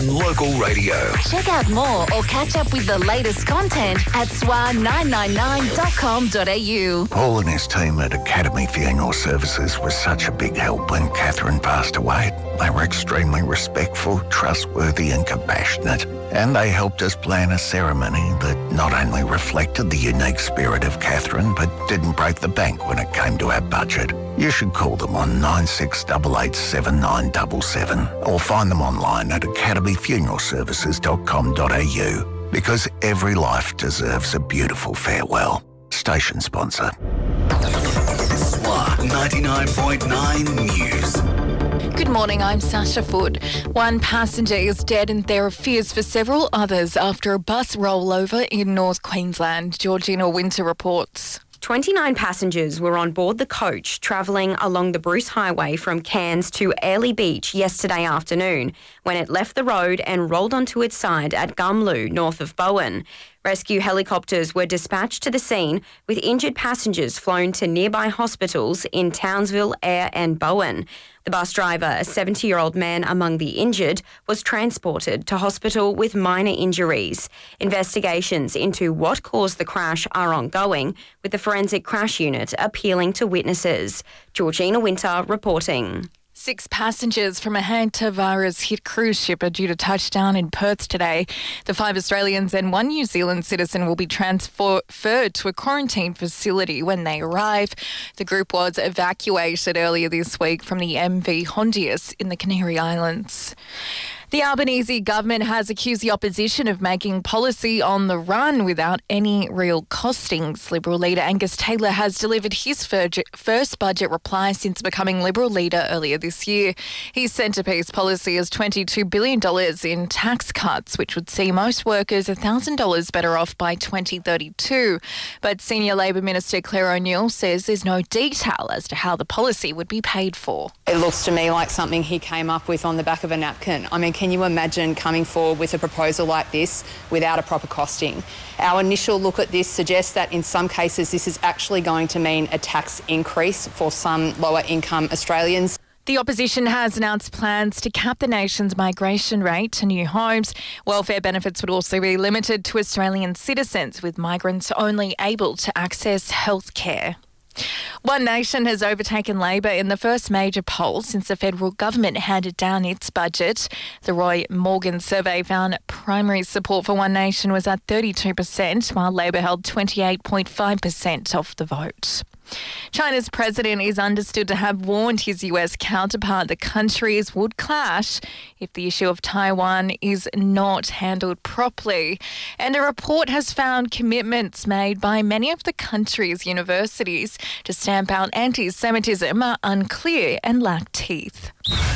Local radio. Check out more or catch up with the latest content at swa999.com.au. Paul and his team at Academy Funeral Services was such a big help when Catherine passed away. They were extremely respectful, trustworthy and compassionate, and they helped us plan a ceremony that not only reflected the unique spirit of Catherine but didn't break the bank when it came to our budget. You should call them on 96887977 or find them online at academyfuneralservices.com.au, because every life deserves a beautiful farewell. Station sponsor. SWA 99.9 News. Good morning, I'm Sasha Foote. One passenger is dead and there are fears for several others after a bus rollover in North Queensland. Georgina Winter reports. 29 passengers were on board the coach travelling along the Bruce Highway from Cairns to Airlie Beach yesterday afternoon when it left the road and rolled onto its side at Gumlu, north of Bowen. Rescue helicopters were dispatched to the scene with injured passengers flown to nearby hospitals in Townsville, Ayr and Bowen. The bus driver, a 70-year-old man among the injured, was transported to hospital with minor injuries. Investigations into what caused the crash are ongoing, with the Forensic Crash Unit appealing to witnesses. Georgina Winter reporting. 6 passengers from a hantavirus-hit cruise ship are due to touch down in Perth today. The 5 Australians and 1 New Zealand citizen will be transferred to a quarantine facility when they arrive. The group was evacuated earlier this week from the MV Hondius in the Canary Islands. The Albanese government has accused the opposition of making policy on the run without any real costings. Liberal leader Angus Taylor has delivered his first budget reply since becoming Liberal leader earlier this year. His centrepiece policy is $22 billion in tax cuts, which would see most workers $1,000 better off by 2032. But Senior Labor Minister Claire O'Neill says there's no detail as to how the policy would be paid for. It looks to me like something he came up with on the back of a napkin. I mean, can you imagine coming forward with a proposal like this without a proper costing? Our initial look at this suggests that in some cases this is actually going to mean a tax increase for some lower income Australians. The opposition has announced plans to cap the nation's migration rate to new homes. Welfare benefits would also be limited to Australian citizens, with migrants only able to access health care. One Nation has overtaken Labor in the first major poll since the federal government handed down its budget. The Roy Morgan survey found primary support for One Nation was at 32%, while Labor held 28.5% of the vote. China's president is understood to have warned his US counterpart the countries would clash if the issue of Taiwan is not handled properly. And a report has found commitments made by many of the country's universities to stamp out anti-Semitism are unclear and lack teeth.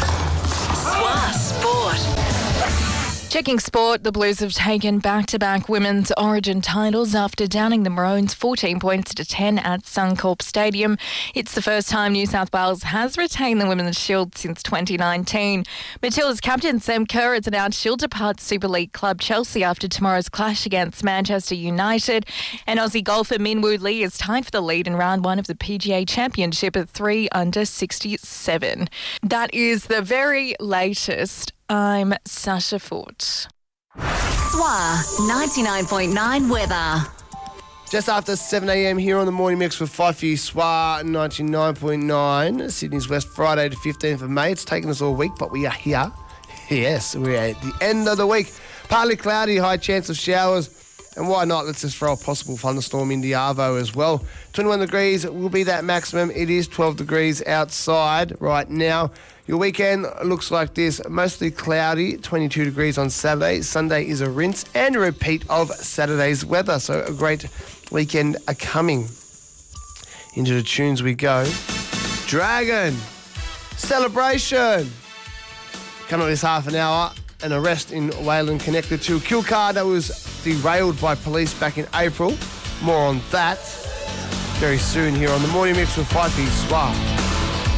SWA Sport. Checking sport, the Blues have taken back-to-back women's Origin titles after downing the Maroons 14 points to 10 at Suncorp Stadium. It's the first time New South Wales has retained the Women's Shield since 2019. Matilda's captain Sam Kerr has announced she'll depart Super League club Chelsea after tomorrow's clash against Manchester United. And Aussie golfer Min Woo Lee is tied for the lead in round 1 of the PGA Championship at 3 under 67. That is the very latest. I'm Sasha Foote. SWA 99.9 weather. Just after 7 a.m. here on the Morning Mix with Fife SWA 99.9. Sydney's West, Friday the 15th of May. It's taken us all week, but we are here. Yes, we're at the end of the week. Partly cloudy, high chance of showers. And why not? Let's just throw a possible thunderstorm in the Arvo as well. 21 degrees will be that maximum. It is 12 degrees outside right now. Your weekend looks like this. Mostly cloudy, 22 degrees on Saturday. Sunday is a rinse and a repeat of Saturday's weather. So a great weekend coming. Into the tunes we go. Dragon. Celebration. Coming up this half an hour. An arrest in Wayland connected to a kill car that was derailed by police back in April. More on that very soon here on the Morning Mix with Fife SWA.